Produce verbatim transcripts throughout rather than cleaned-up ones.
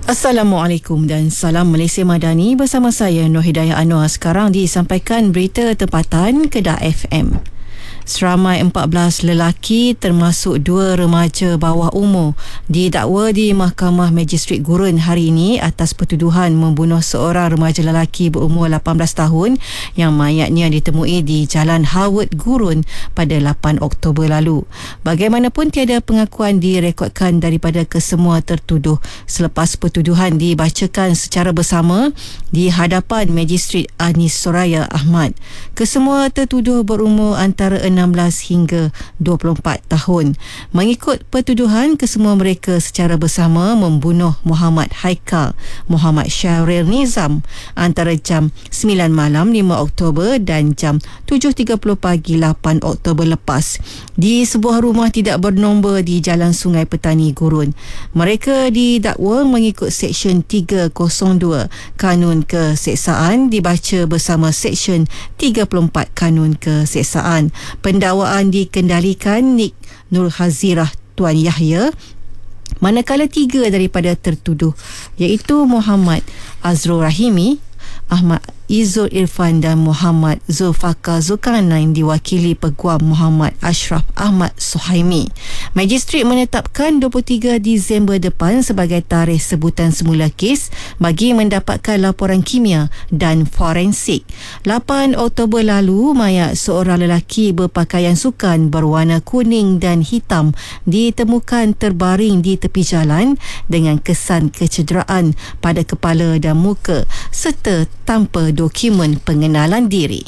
Assalamualaikum dan salam Malaysia Madani, bersama saya Nur Hidayah Anwar. Sekarang disampaikan berita tempatan Kedah F M. Seramai empat belas lelaki termasuk dua remaja bawah umur didakwa di Mahkamah Magistrate Gurun hari ini atas pertuduhan membunuh seorang remaja lelaki berumur lapan belas tahun yang mayatnya ditemui di Jalan Howard Gurun pada lapan Oktober lalu. Bagaimanapun, tiada pengakuan direkodkan daripada kesemua tertuduh selepas pertuduhan dibacakan secara bersama di hadapan Magistrate Anis Soraya Ahmad. Kesemua tertuduh berumur antara enam belas hingga dua puluh empat tahun. Mengikut pertuduhan, kesemua mereka secara bersama membunuh Muhammad Haikal Muhammad Syahril Nizam antara jam sembilan malam lima Oktober dan jam tujuh tiga puluh pagi lapan Oktober lepas di sebuah rumah tidak bernombor di Jalan Sungai Petani Gurun. Mereka didakwa mengikut Seksyen tiga kosong dua Kanun Keseksaan dibaca bersama Seksyen tiga puluh empat Kanun Keseksaan. Pendakwaan dikendalikan Nik Nur Hazirah Tuan Yahya, manakala tiga daripada tertuduh iaitu Muhammad Azrul Rahimi, Ahmad Izzul Irfan dan Muhammad Zulfaqar Zulkarnain diwakili Peguam Muhammad Ashraf Ahmad Suhaimi. Magistrate menetapkan dua puluh tiga Disember depan sebagai tarikh sebutan semula kes bagi mendapatkan laporan kimia dan forensik. lapan Oktober lalu, mayat seorang lelaki berpakaian sukan berwarna kuning dan hitam ditemukan terbaring di tepi jalan dengan kesan kecederaan pada kepala dan muka serta tanpa dokumen pengenalan diri.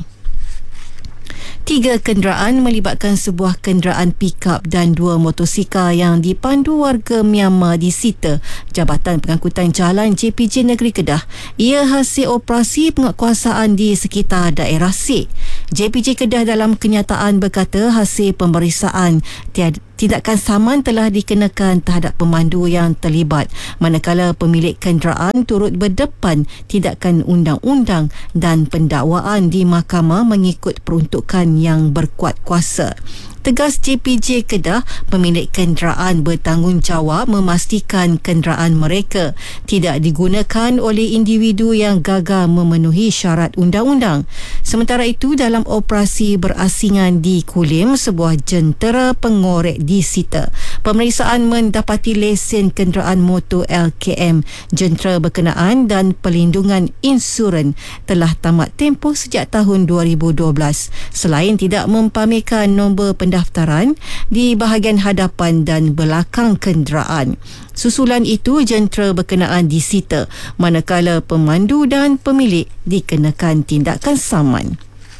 Tiga kenderaan melibatkan sebuah kenderaan pikap dan dua motosikal yang dipandu warga Myanmar disita Jabatan Pengangkutan Jalan J P J Negeri Kedah. Ia hasil operasi penguatkuasaan di sekitar daerah Sik. J P J Kedah dalam kenyataan berkata hasil pemeriksaan tiada tindakan saman telah dikenakan terhadap pemandu yang terlibat, manakala pemilik kenderaan turut berdepan tindakan undang-undang dan pendakwaan di mahkamah mengikut peruntukan yang berkuat kuasa. Tegas J P J Kedah, pemilik kenderaan bertanggungjawab memastikan kenderaan mereka tidak digunakan oleh individu yang gagal memenuhi syarat undang-undang. Sementara itu, dalam operasi berasingan di Kulim, sebuah jentera pengorek disita. Pemeriksaan mendapati lesen kenderaan motor L K M jentera berkenaan dan pelindungan insuran telah tamat tempoh sejak tahun dua ribu dua belas. Selain tidak mempamerkan nombor pendaftaran di bahagian hadapan dan belakang kenderaan. Susulan itu, jentera berkenaan disita, manakala pemandu dan pemilik dikenakan tindakan saman.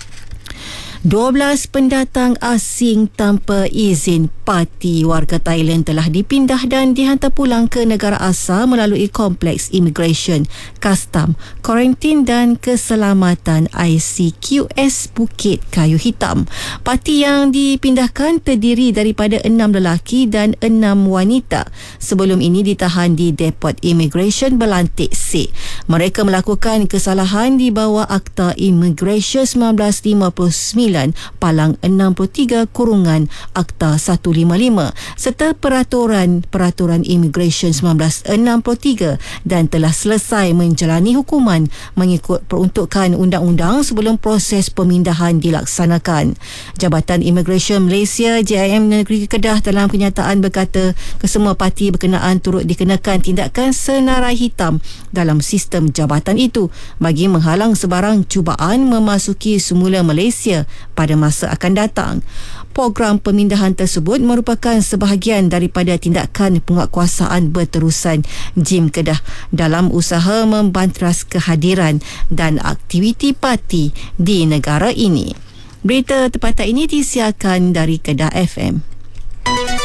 dua belas pendatang asing tanpa izin parti warga Thailand telah dipindah dan dihantar pulang ke negara asal melalui Kompleks Immigration, Kastam, Kuarantin dan Keselamatan I C Q S Bukit Kayu Hitam. Parti yang dipindahkan terdiri daripada enam lelaki dan enam wanita. Sebelum ini ditahan di Depot Immigration Belantik C. Mereka melakukan kesalahan di bawah Akta Immigration sembilan belas lima puluh sembilan Palang enam puluh tiga kurungan Akta seratus lima puluh lima serta Peraturan-Peraturan Immigration sembilan belas enam puluh tiga dan telah selesai menjalani hukuman mengikut peruntukan undang-undang sebelum proses pemindahan dilaksanakan. Jabatan Immigration Malaysia J I M Negeri Kedah dalam kenyataan berkata kesemua parti berkenaan turut dikenakan tindakan senarai hitam dalam sistem jabatan itu bagi menghalang sebarang cubaan memasuki semula Malaysia pada masa akan datang. Program pemindahan tersebut merupakan sebahagian daripada tindakan penguatkuasaan berterusan J I M Kedah dalam usaha membantras kehadiran dan aktiviti parti di negara ini. Berita tempatan ini disiarkan dari Kedah F M.